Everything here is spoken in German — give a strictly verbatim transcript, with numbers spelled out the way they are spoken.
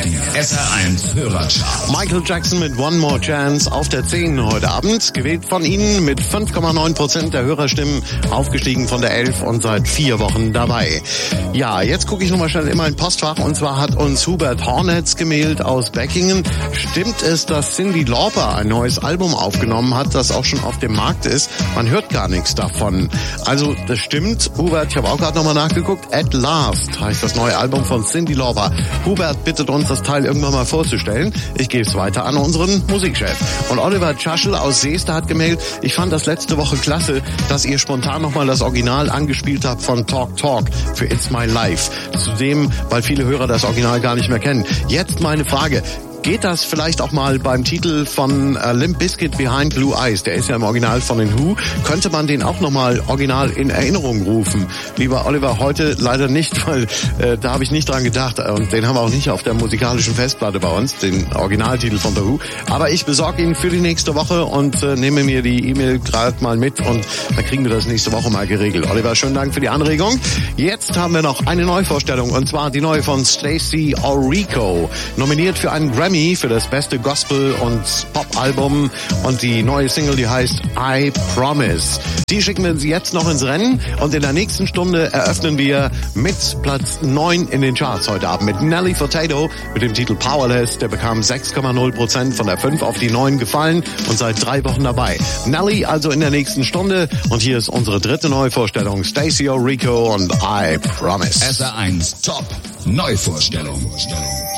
S R eins Hörerchart. Michael Jackson mit One More Chance auf der zehn heute Abend. Gewählt von Ihnen mit fünf Komma neun Prozent der Hörerstimmen. Aufgestiegen von der elf und seit vier Wochen dabei. Ja, jetzt gucke ich nochmal schnell in mein Postfach. Und zwar hat uns Hubert Hornetz gemailt aus Beckingen. Stimmt es, dass Cyndi Lauper ein neues Album aufgenommen hat, das auch schon auf dem Markt ist? Man hört gar nichts davon. Also das stimmt. Hubert, ich habe auch gerade nochmal nachgeguckt. At Last heißt das neue Album von Cyndi Lauper. Hubert bittet uns, das Teil irgendwann mal vorzustellen. Ich gebe es weiter an unseren Musikchef. Und Oliver Tschaschel aus Seester hat gemailt, ich fand das letzte Woche klasse, dass ihr spontan nochmal das Original angespielt habt von Talk Talk für It's My Life. Zudem, weil viele Hörer das Original gar nicht mehr kennen. Jetzt meine Frage. Geht das vielleicht auch mal beim Titel von äh, Limp Bizkit Behind Blue Eyes? Der ist ja im Original von den Who. Könnte man den auch nochmal original in Erinnerung rufen? Lieber Oliver, heute leider nicht, weil äh, da habe ich nicht dran gedacht. Und den haben wir auch nicht auf der musikalischen Festplatte bei uns, den Originaltitel von The Who. Aber ich besorge ihn für die nächste Woche und äh, nehme mir die E-Mail gerade mal mit und dann kriegen wir das nächste Woche mal geregelt. Oliver, schönen Dank für die Anregung. Jetzt haben wir noch eine Neuvorstellung und zwar die neue von Stacey Orrico. Nominiert für einen Grammy für das beste Gospel- und Pop-Album und die neue Single, die heißt I Promise. Die schicken wir Sie jetzt noch ins Rennen und in der nächsten Stunde eröffnen wir mit Platz neun in den Charts heute Abend mit Nelly Furtado mit dem Titel Powerless. Der bekam sechs Komma null Prozent von der fünf auf die neun gefallen und seit drei Wochen dabei. Nelly also in der nächsten Stunde und hier ist unsere dritte Neuvorstellung, Stacey Orrico und I Promise. S R eins Top Neuvorstellung.